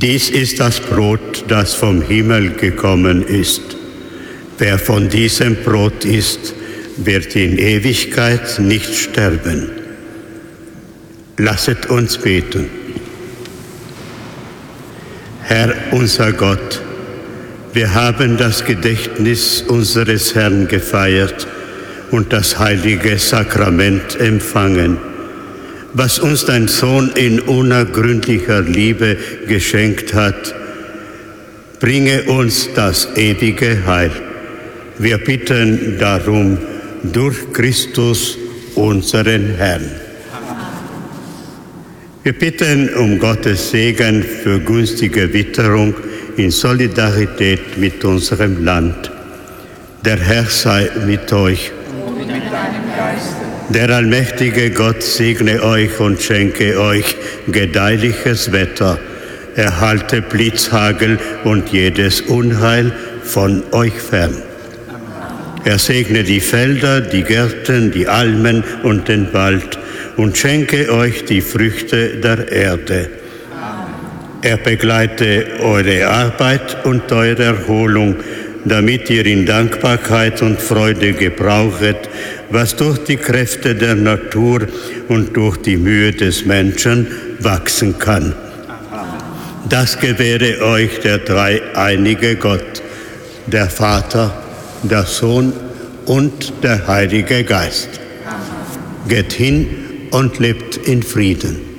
Dies ist das Brot, das vom Himmel gekommen ist. Wer von diesem Brot isst, wird in Ewigkeit nicht sterben. Lasset uns beten. Herr unser Gott, wir haben das Gedächtnis unseres Herrn gefeiert und das heilige Sakrament empfangen, was uns dein Sohn in unergründlicher Liebe geschenkt hat. Bringe uns das ewige Heil. Wir bitten darum durch Christus, unseren Herrn. Wir bitten um Gottes Segen für günstige Witterung in Solidarität mit unserem Land. Der Herr sei mit euch. Und mit deinem Geiste. Der allmächtige Gott segne euch und schenke euch gedeihliches Wetter, erhalte Blitzhagel und jedes Unheil von euch fern. Er segne die Felder, die Gärten, die Almen und den Wald und schenke euch die Früchte der Erde. Er begleite eure Arbeit und eure Erholung, damit ihr in Dankbarkeit und Freude gebrauchet, was durch die Kräfte der Natur und durch die Mühe des Menschen wachsen kann. Das gewähre euch der dreieinige Gott, der Vater, der Sohn und der Heilige Geist. Geht hin und lebt in Frieden.